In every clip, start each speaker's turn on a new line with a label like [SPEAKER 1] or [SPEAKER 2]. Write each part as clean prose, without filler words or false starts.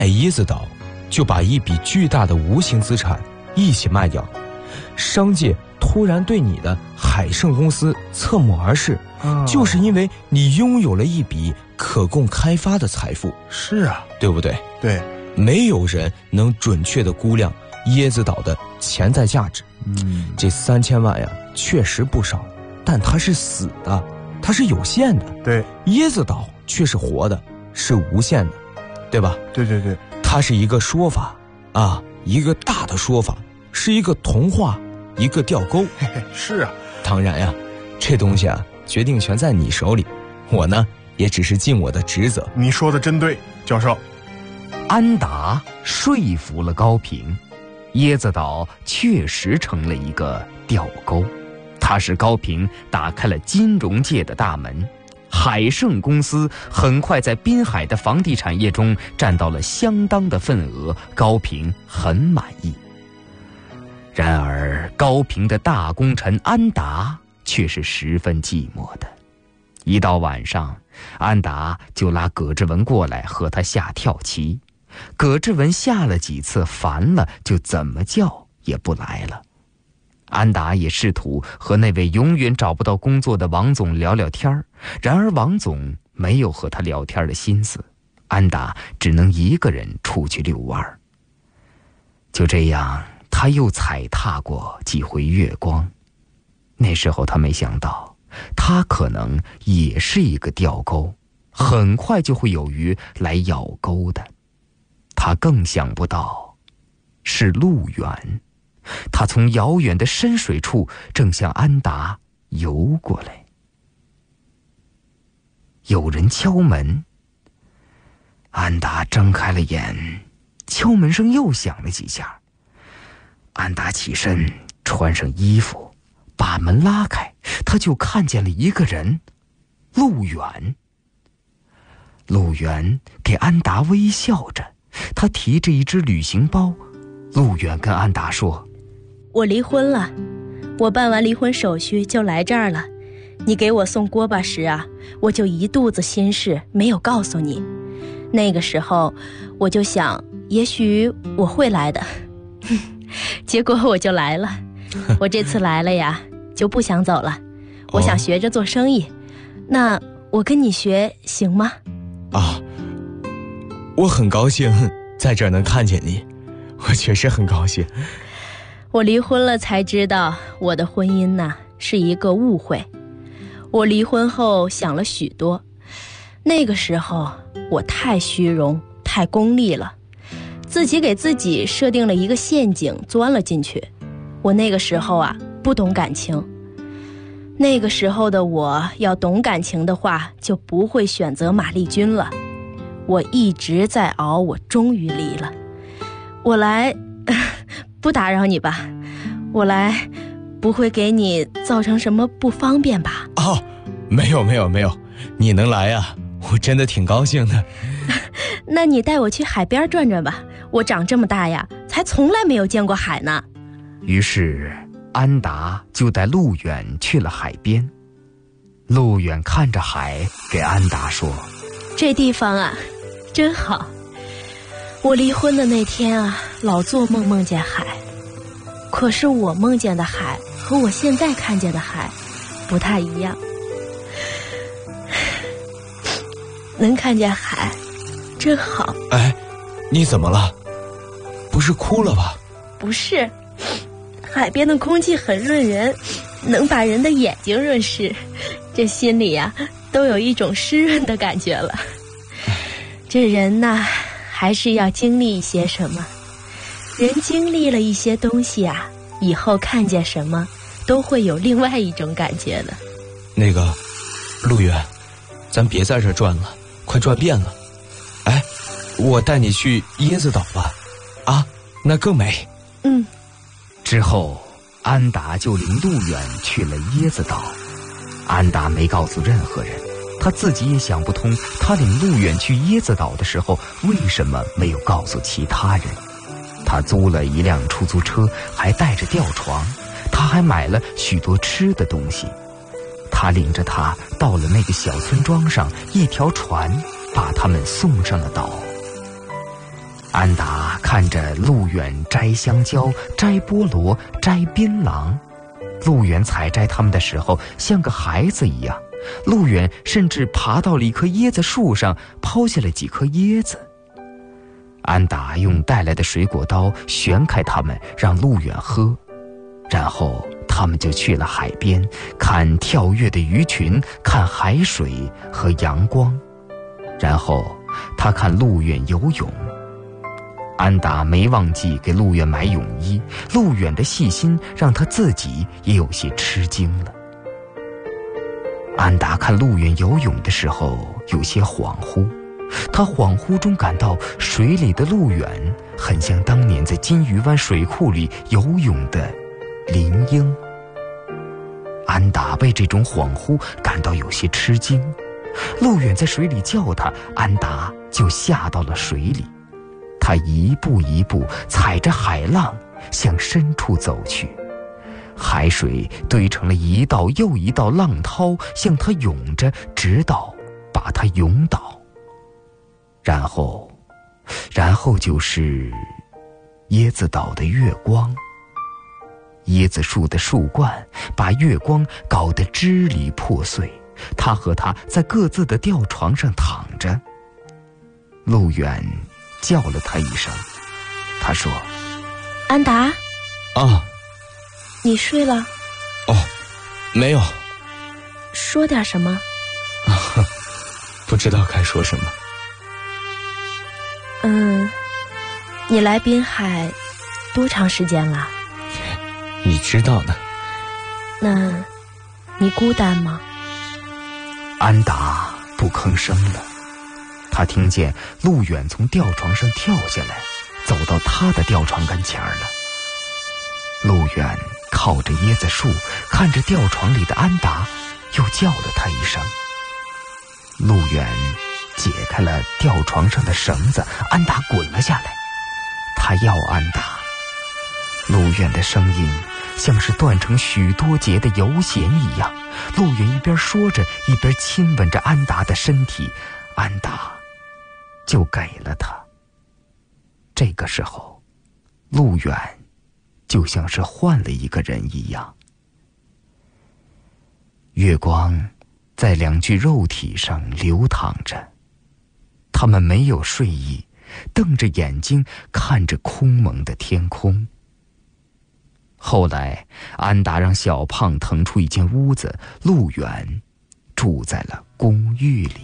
[SPEAKER 1] 椰子岛就把一笔巨大的无形资产一起卖掉，商界突然对你的海盛公司侧目而视，就是因为你拥有了一笔可供开发的财富。
[SPEAKER 2] 是啊，
[SPEAKER 1] 对不对？
[SPEAKER 2] 对，
[SPEAKER 1] 没有人能准确地估量椰子岛的潜在价值。这3000万呀，确实不少，但它是死的，它是有限的。
[SPEAKER 2] 对，
[SPEAKER 1] 椰子岛却是活的，是无限的，对吧？
[SPEAKER 2] 对对对，
[SPEAKER 1] 它是一个说法啊，一个大的说法，是一个童话，一个吊钩。
[SPEAKER 2] 是啊，
[SPEAKER 1] 当然呀，这东西啊，决定权在你手里，我呢也只是尽我的职责。
[SPEAKER 2] 你说的真对，教授。
[SPEAKER 3] 安达说服了高平，椰子岛确实成了一个吊钩，它使高平打开了金融界的大门。海盛公司很快在滨海的房地产业中占到了相当的份额，高平很满意。然而高平的大功臣安达却是十分寂寞的。一到晚上，安达就拉葛志文过来和他下跳棋。葛志文下了几次烦了，就怎么叫也不来了。安达也试图和那位永远找不到工作的王总聊聊天儿，然而王总没有和他聊天的心思，安达只能一个人出去遛弯儿。就这样，他又踩踏过几回月光。那时候他没想到，他可能也是一个钓钩，很快就会有鱼来咬钩的。他更想不到是陆远，他从遥远的深水处正向安达游过来。有人敲门，安达睁开了眼，敲门声又响了几下。安达起身，穿上衣服，把门拉开，他就看见了一个人，陆远。陆远给安达微笑着，他提着一只旅行包。陆远跟安达说：
[SPEAKER 4] 我离婚了，我办完离婚手续就来这儿了。你给我送锅巴时啊，我就一肚子心事没有告诉你。那个时候我就想，也许我会来的，结果我就来了。我这次来了呀，就不想走了，我想学着做生意。那我跟你学行吗？
[SPEAKER 1] 啊，我很高兴在这儿能看见你，我确实很高兴。
[SPEAKER 4] 我离婚了才知道，我的婚姻呢是一个误会。我离婚后想了许多，那个时候我太虚荣太功利了，自己给自己设定了一个陷阱，钻了进去。我那个时候啊不懂感情，那个时候的我要懂感情的话，就不会选择马丽君了。我一直在熬，我终于离了。我来不打扰你吧，我来不会给你造成什么不方便吧？
[SPEAKER 1] 哦，没有，你能来啊，我真的挺高兴的。
[SPEAKER 4] 那你带我去海边转转吧，我长这么大呀，才从来没有见过海呢。
[SPEAKER 3] 于是安达就带陆远去了海边。陆远看着海，给安达说：
[SPEAKER 4] 这地方啊真好，我离婚的那天啊，老做梦梦见海，可是我梦见的海和我现在看见的海不太一样。能看见海真好。
[SPEAKER 1] 哎，你怎么了？不是哭了吧？
[SPEAKER 4] 不是，海边的空气很润人，能把人的眼睛润湿，这心里呀都有一种湿润的感觉了。这人呐，还是要经历一些什么，人经历了一些东西啊，以后看见什么都会有另外一种感觉的。
[SPEAKER 1] 那个陆远，咱别在这儿转了，快转遍了。哎，我带你去椰子岛吧，啊，那更美。
[SPEAKER 3] 之后安达就领陆远去了椰子岛。安达没告诉任何人，他自己也想不通，他领陆远去椰子岛的时候为什么没有告诉其他人。他租了一辆出租车，还带着吊床，他还买了许多吃的东西。他领着他到了那个小村庄上，一条船把他们送上了岛。 安达看着陆远摘香蕉、摘菠萝、摘槟榔，陆远采摘它们的时候像个孩子一样，陆远甚至爬到了一棵椰子树上，抛下了几颗椰子。安达用带来的水果刀旋开它们，让陆远喝，然后他们就去了海边，看跳跃的鱼群，看海水和阳光，然后他看陆远游泳。安达没忘记给陆远买泳衣，陆远的细心让他自己也有些吃惊了。安达看陆远游泳的时候有些恍惚，他恍惚中感到水里的陆远很像当年在金鱼湾水库里游泳的林英。安达被这种恍惚感到有些吃惊，陆远在水里叫他，安达就下到了水里。他一步一步踩着海浪向深处走去，海水堆成了一道又一道浪涛，向他涌着，直到把他涌倒。然后就是椰子岛的月光。椰子树的树冠把月光搞得支离破碎，他和他在各自的吊床上躺着。陆远叫了他一声，他说：
[SPEAKER 4] 安达。
[SPEAKER 1] 啊。
[SPEAKER 4] 你睡了？
[SPEAKER 1] 哦，没有。
[SPEAKER 4] 说点什么？
[SPEAKER 1] 不知道该说什么。
[SPEAKER 4] 你来滨海多长时间了？
[SPEAKER 1] 你知道的。
[SPEAKER 4] 那你孤单吗？
[SPEAKER 3] 安达不吭声了。他听见陆远从吊床上跳下来，走到他的吊床跟前了。陆远靠着椰子树，看着吊床里的安达，又叫了他一声。陆远解开了吊床上的绳子，安达滚了下来。他要安达。陆远的声音像是断成许多节的油弦一样，陆远一边说着，一边亲吻着安达的身体，安达就给了他。这个时候，陆远就像是换了一个人一样。月光在两具肉体上流淌着，他们没有睡意，瞪着眼睛看着空蒙的天空。后来安达让小胖腾出一间屋子，陆远住在了公寓里。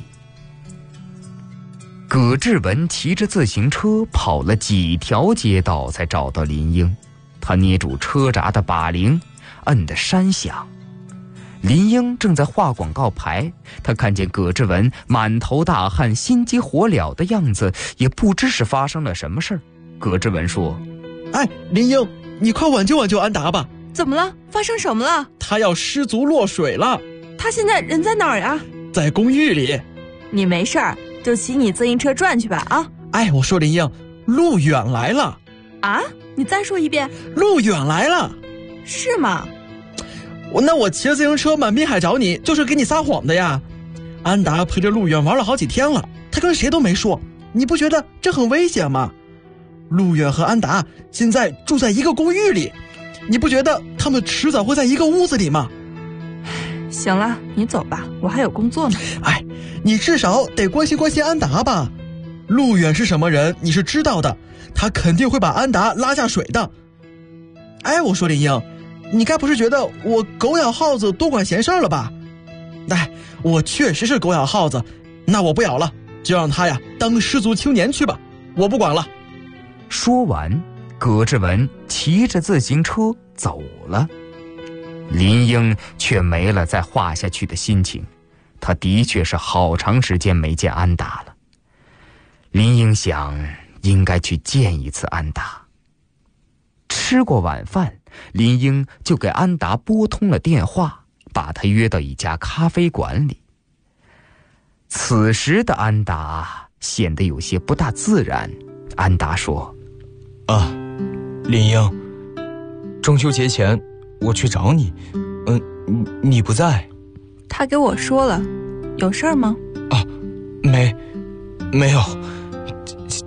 [SPEAKER 3] 葛志文骑着自行车跑了几条街道才找到林英，他捏住车闸的把铃，摁得山响。林英正在画广告牌，他看见葛志文满头大汗、心急火燎的样子，也不知是发生了什么事儿。葛志文说：
[SPEAKER 5] 哎，林英，你快挽救挽救安达吧。
[SPEAKER 6] 怎么了？发生什么了？
[SPEAKER 5] 他要失足落水了。
[SPEAKER 6] 他现在人在哪儿啊？
[SPEAKER 5] 在公寓里。
[SPEAKER 6] 你没事儿就骑你自行车转去吧啊！
[SPEAKER 5] 哎，我说林英，陆远来了。
[SPEAKER 6] 啊？你再说一遍。
[SPEAKER 5] 陆远来了。
[SPEAKER 6] 是吗？
[SPEAKER 5] 那我骑着自行车满滨海找你，就是给你撒谎的呀。安达陪着陆远玩了好几天了，他跟谁都没说，你不觉得这很危险吗？陆远和安达现在住在一个公寓里，你不觉得他们迟早会在一个屋子里吗？
[SPEAKER 6] 行了，你走吧，我还有工作呢。
[SPEAKER 5] 哎，你至少得关心关心安达吧。陆远是什么人你是知道的，他肯定会把安达拉下水的。哎，我说林英，你该不是觉得我狗咬耗子多管闲事了吧？哎，我确实是狗咬耗子，那我不咬了，就让他呀当失足青年去吧，我不管了。
[SPEAKER 3] 说完，葛志文骑着自行车走了。林英却没了再画下去的心情，他的确是好长时间没见安达了。林英想应该去见一次安达。吃过晚饭，林英就给安达拨通了电话，把他约到一家咖啡馆里。此时的安达显得有些不大自然。安达说：
[SPEAKER 1] 啊，林英，中秋节前我去找你，你不在。
[SPEAKER 6] 他给我说了，有事儿吗？
[SPEAKER 1] 啊，没有。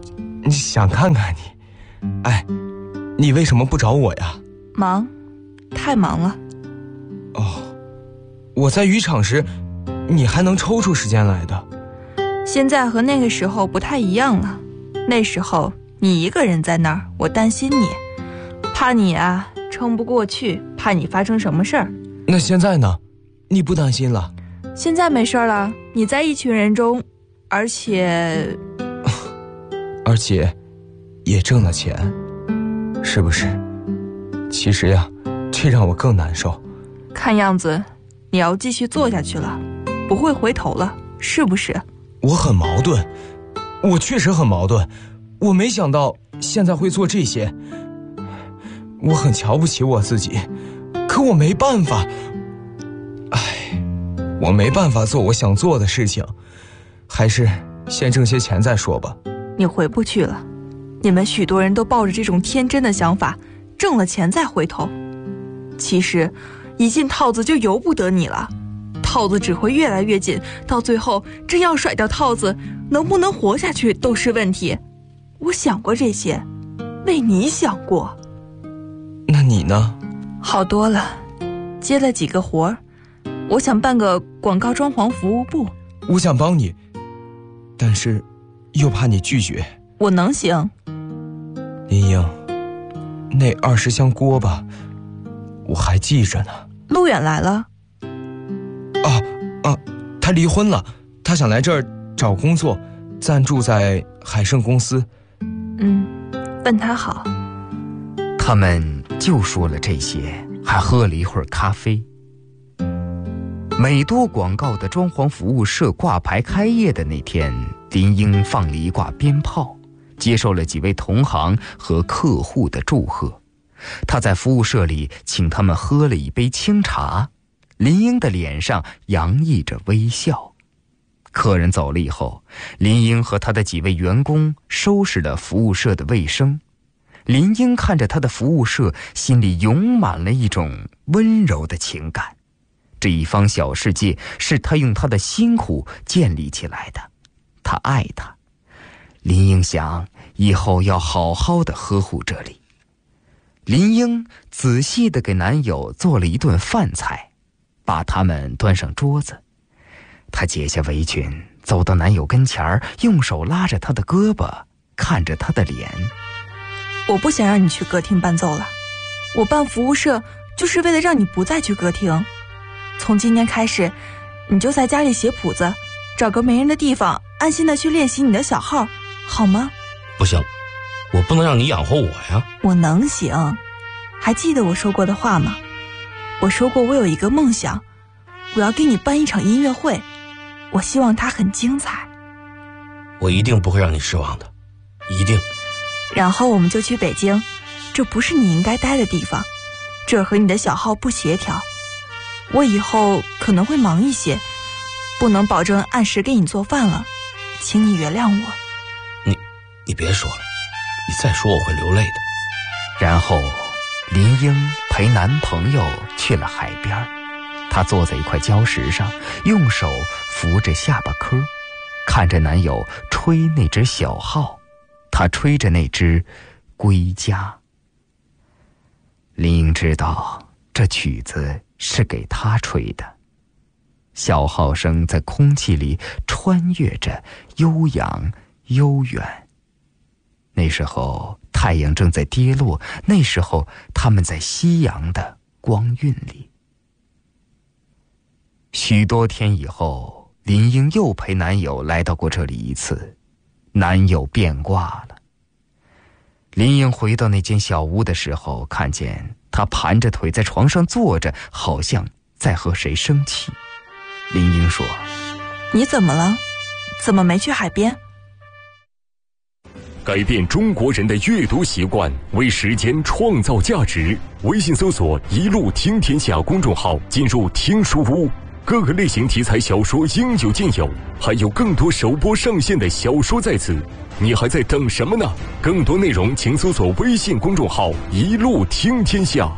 [SPEAKER 1] 想看看你。哎，你为什么不找我呀？
[SPEAKER 6] 忙，太忙了。
[SPEAKER 1] 哦，我在渔场时，你还能抽出时间来的。
[SPEAKER 6] 现在和那个时候不太一样了。那时候你一个人在那儿，我担心你，怕你啊撑不过去，怕你发生什么事儿。
[SPEAKER 1] 那现在呢？你不担心了？
[SPEAKER 6] 现在没事了，你在一群人中，而且
[SPEAKER 1] 也挣了钱，是不是？其实呀，这让我更难受。
[SPEAKER 6] 看样子你要继续做下去了，不会回头了，是不是？
[SPEAKER 1] 我很矛盾，我确实很矛盾。我没想到现在会做这些，我很瞧不起我自己，可我没办法。我没办法做我想做的事情，还是先挣些钱再说吧。
[SPEAKER 6] 你回不去了，你们许多人都抱着这种天真的想法，挣了钱再回头。其实一进套子就由不得你了，套子只会越来越紧，到最后真要甩掉套子，能不能活下去都是问题。我想过这些，为你想过。
[SPEAKER 1] 那你呢？
[SPEAKER 6] 好多了，接了几个活儿，我想办个广告装潢服务部。
[SPEAKER 1] 我想帮你，但是又怕你拒绝。
[SPEAKER 6] 我能行。
[SPEAKER 1] 林英，那20箱锅巴我还记着呢。
[SPEAKER 6] 路远来了？
[SPEAKER 1] 他离婚了，他想来这儿找工作，暂住在海盛公司。
[SPEAKER 6] 问他好。
[SPEAKER 3] 他们就说了这些，还喝了一会儿咖啡。美多广告的装潢服务社挂牌开业的那天，林英放了一挂鞭炮，接受了几位同行和客户的祝贺。他在服务社里请他们喝了一杯清茶，林英的脸上洋溢着微笑。客人走了以后，林英和他的几位员工收拾了服务社的卫生。林英看着他的服务社，心里涌满了一种温柔的情感。这一方小世界是他用他的辛苦建立起来的，他爱他。林英想，以后要好好的呵护这里。林英仔细地给男友做了一顿饭菜，把他们端上桌子。她解下围裙，走到男友跟前儿，用手拉着他的胳膊，看着他的脸。
[SPEAKER 6] 我不想让你去歌厅伴奏了，我办服务社就是为了让你不再去歌厅。从今天开始，你就在家里写谱子，找个没人的地方，安心的去练习你的小号，好吗？
[SPEAKER 7] 不行，我不能让你养活我呀。
[SPEAKER 6] 我能行。还记得我说过的话吗？我说过我有一个梦想，我要给你办一场音乐会，我希望它很精彩。
[SPEAKER 7] 我一定不会让你失望的，一定。
[SPEAKER 6] 然后我们就去北京，这不是你应该待的地方，这和你的小号不协调。我以后可能会忙一些，不能保证按时给你做饭了，请你原谅我。
[SPEAKER 7] 你别说了，你再说我会流泪的。
[SPEAKER 3] 然后林英陪男朋友去了海边，她坐在一块礁石上，用手扶着下巴颏，看着男友吹那只小号，她吹着那只归家。林英知道这曲子是给他吹的，小号声在空气里穿越着，悠扬悠远。那时候太阳正在跌落，那时候他们在夕阳的光晕里。许多天以后，林英又陪男友来到过这里一次，男友变卦了。林英回到那间小屋的时候，看见他盘着腿在床上坐着，好像在和谁生气。林英说：
[SPEAKER 6] 你怎么了？怎么没去海边？
[SPEAKER 8] 改变中国人的阅读习惯，为时间创造价值。微信搜索一路听天下公众号，进入听书屋，各个类型题材小说应有尽有，还有更多首播上线的小说在此，你还在等什么呢？更多内容请搜索微信公众号一路听天下。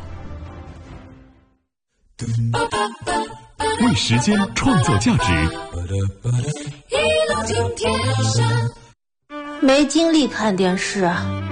[SPEAKER 9] 为时间创造价值，
[SPEAKER 10] 一路听天下。 没精力看电视。